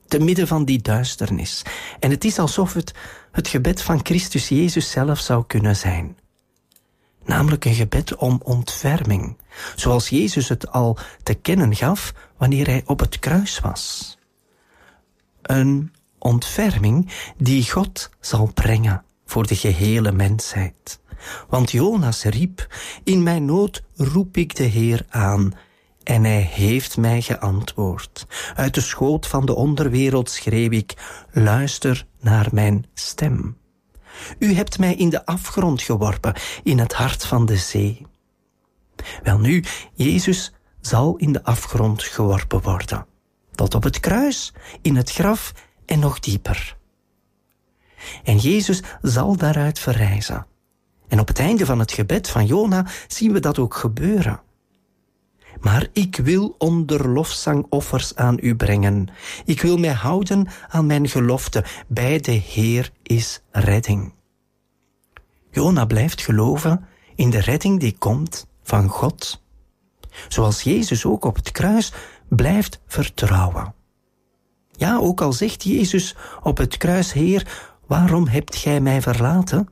te midden van die duisternis. En het is alsof het gebed van Christus Jezus zelf zou kunnen zijn. Namelijk een gebed om ontferming, zoals Jezus het al te kennen gaf wanneer hij op het kruis was. Een ontferming die God zal brengen voor de gehele mensheid. Want Jonas riep, in mijn nood roep ik de Heer aan, en hij heeft mij geantwoord. Uit de schoot van de onderwereld schreeuw ik, luister naar mijn stem. U hebt mij in de afgrond geworpen, in het hart van de zee. Welnu, Jezus zal in de afgrond geworpen worden. Tot op het kruis, in het graf en nog dieper. En Jezus zal daaruit verrijzen. En op het einde van het gebed van Jona zien we dat ook gebeuren. Maar ik wil onder lofzang offers aan u brengen. Ik wil mij houden aan mijn gelofte. Bij de Heer is redding. Jona blijft geloven in de redding die komt van God. Zoals Jezus ook op het kruis blijft vertrouwen. Ja, ook al zegt Jezus op het kruis, Heer, waarom hebt gij mij verlaten?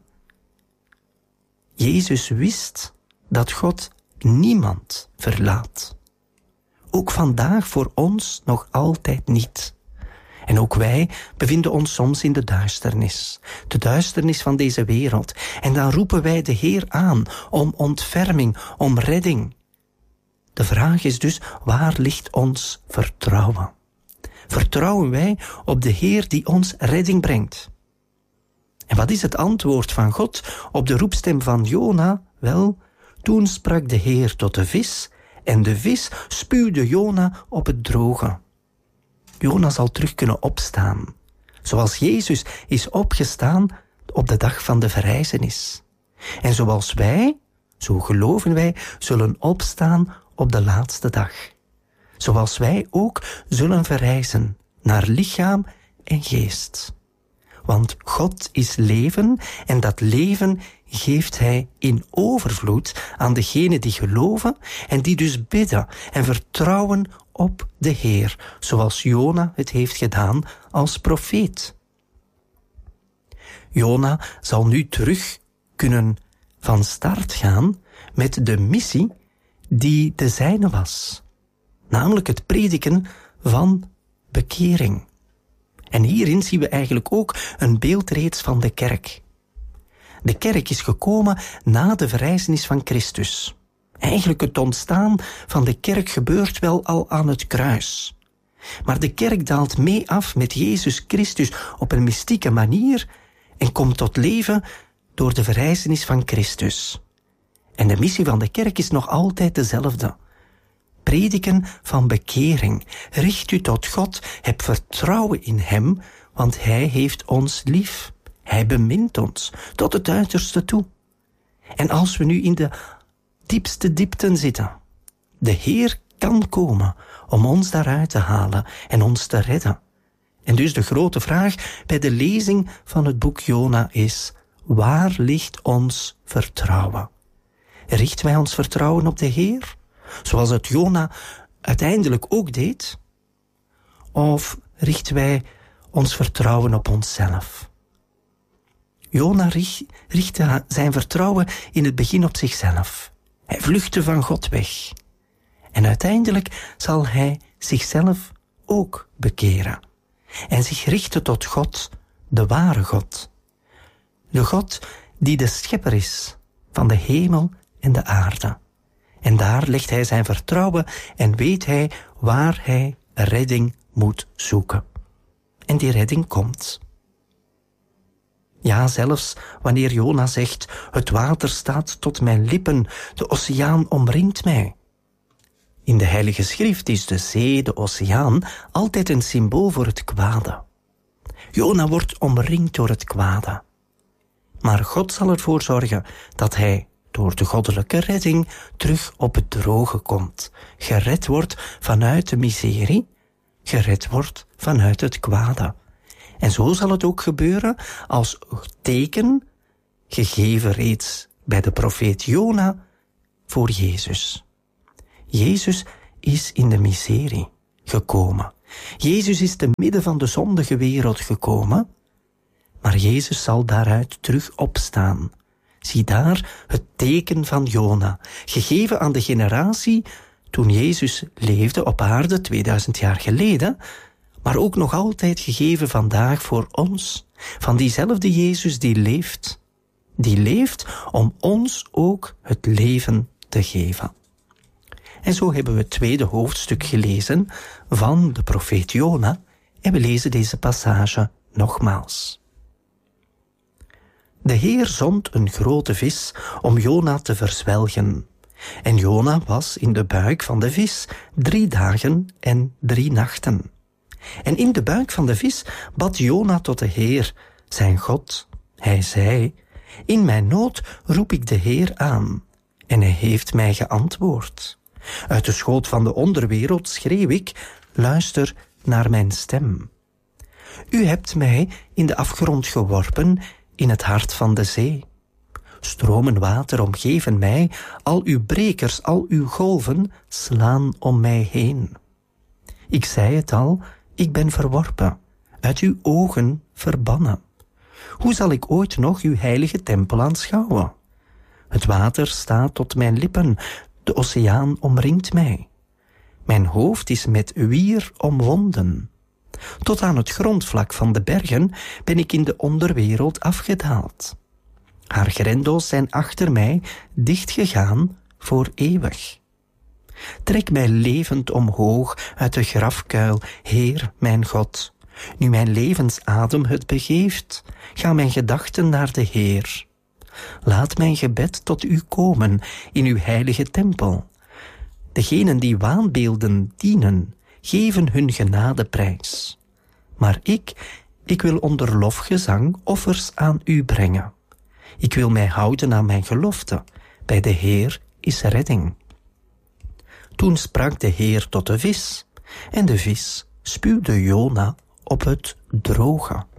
Jezus wist dat God niemand verlaat. Ook vandaag voor ons nog altijd niet. En ook wij bevinden ons soms in de duisternis van deze wereld. En dan roepen wij de Heer aan om ontferming, om redding. De vraag is dus, waar ligt ons vertrouwen? Vertrouwen wij op de Heer die ons redding brengt? En wat is het antwoord van God op de roepstem van Jona? Wel, toen sprak de Heer tot de vis, en de vis spuwde Jona op het droge. Jona zal terug kunnen opstaan, zoals Jezus is opgestaan op de dag van de verrijzenis. En zoals wij, zo geloven wij, zullen opstaan op de laatste dag. Zoals wij ook zullen verrijzen naar lichaam en geest. Want God is leven en dat leven geeft hij in overvloed aan degenen die geloven en die dus bidden en vertrouwen op de Heer, zoals Jona het heeft gedaan als profeet. Jona zal nu terug kunnen van start gaan met de missie die de zijne was. Namelijk het prediken van bekering. En hierin zien we eigenlijk ook een beeld reeds van de kerk. De kerk is gekomen na de verrijzenis van Christus. Eigenlijk het ontstaan van de kerk gebeurt wel al aan het kruis. Maar de kerk daalt mee af met Jezus Christus op een mystieke manier en komt tot leven door de verrijzenis van Christus. En de missie van de kerk is nog altijd dezelfde. Prediken van bekering. Richt u tot God, heb vertrouwen in hem, want hij heeft ons lief. Hij bemint ons tot het uiterste toe. En als we nu in de diepste diepten zitten, de Heer kan komen om ons daaruit te halen en ons te redden. En dus de grote vraag bij de lezing van het boek Jona is, waar ligt ons vertrouwen? Richten wij ons vertrouwen op de Heer? Zoals het Jona uiteindelijk ook deed? Of richten wij ons vertrouwen op onszelf? Jona richtte zijn vertrouwen in het begin op zichzelf. Hij vluchtte van God weg. En uiteindelijk zal hij zichzelf ook bekeren. En zich richten tot God, de ware God. De God die de schepper is van de hemel en de aarde. En daar legt hij zijn vertrouwen en weet hij waar hij redding moet zoeken. En die redding komt. Ja, zelfs wanneer Jona zegt, het water staat tot mijn lippen, de oceaan omringt mij. In de Heilige Schrift is de zee, de oceaan, altijd een symbool voor het kwade. Jona wordt omringd door het kwade. Maar God zal ervoor zorgen dat hij door de goddelijke redding terug op het droge komt. Gered wordt vanuit de miserie, gered wordt vanuit het kwade. En zo zal het ook gebeuren als teken, gegeven reeds bij de profeet Jona, voor Jezus. Jezus is in de miserie gekomen Jezus is te midden van de zondige wereld gekomen, maar Jezus zal daaruit terug opstaan. Zie daar het teken van Jona, gegeven aan de generatie toen Jezus leefde op aarde 2000 jaar geleden, maar ook nog altijd gegeven vandaag voor ons, van diezelfde Jezus die leeft om ons ook het leven te geven. En zo hebben we het tweede hoofdstuk gelezen van de profeet Jona en we lezen deze passage nogmaals. De Heer zond een grote vis om Jona te verzwelgen. En Jona was in de buik van de vis 3 dagen en 3 nachten. En in de buik van de vis bad Jona tot de Heer, zijn God. Hij zei, in mijn nood roep ik de Heer aan. En hij heeft mij geantwoord. Uit de schoot van de onderwereld schreeuw ik, luister naar mijn stem. U hebt mij in de afgrond geworpen, in het hart van de zee. Stromen water omgeven mij, al uw brekers, al uw golven slaan om mij heen. Ik zei het al, ik ben verworpen, uit uw ogen verbannen. Hoe zal ik ooit nog uw heilige tempel aanschouwen? Het water staat tot mijn lippen, de oceaan omringt mij. Mijn hoofd is met wier omwonden. Tot aan het grondvlak van de bergen ben ik in de onderwereld afgedaald. Haar grendels zijn achter mij dichtgegaan voor eeuwig. Trek mij levend omhoog uit de grafkuil, Heer, mijn God. Nu mijn levensadem het begeeft, gaan mijn gedachten naar de Heer. Laat mijn gebed tot u komen in uw heilige tempel. Degenen die waanbeelden dienen, geven hun genadeprijs. Maar ik wil onder lofgezang offers aan u brengen. Ik wil mij houden aan mijn gelofte. Bij de Heer is redding. Toen sprak de Heer tot de vis, en de vis spuwde Jona op het droge.